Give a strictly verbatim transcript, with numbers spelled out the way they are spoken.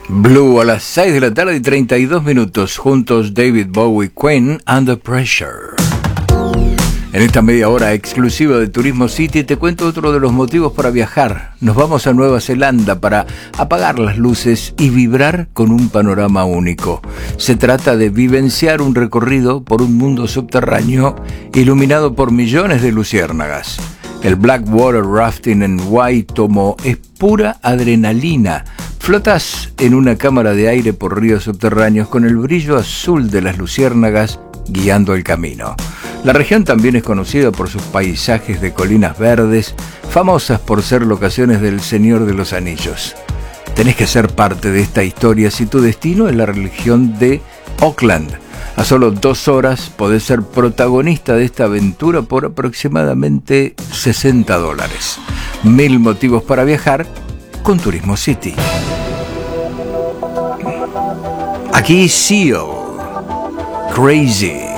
Blue a las seis de la tarde y treinta y dos minutos, juntos David Bowie, Queen, Under Pressure. En esta media hora exclusiva de Turismo City te cuento otro de los motivos para viajar. Nos vamos a Nueva Zelanda para apagar las luces y vibrar con un panorama único. Se trata de vivenciar un recorrido por un mundo subterráneo iluminado por millones de luciérnagas. El Blackwater Rafting en Waitomo es pura adrenalina. Flotas en una cámara de aire por ríos subterráneos con el brillo azul de las luciérnagas guiando el camino. La región también es conocida por sus paisajes de colinas verdes, famosas por ser locaciones del Señor de los Anillos. Tenés que ser parte de esta historia si tu destino es la región de Auckland. A solo dos horas podés ser protagonista de esta aventura por aproximadamente sesenta dólares. Mil motivos para viajar con Turismo City. Aquí Seal, Crazy.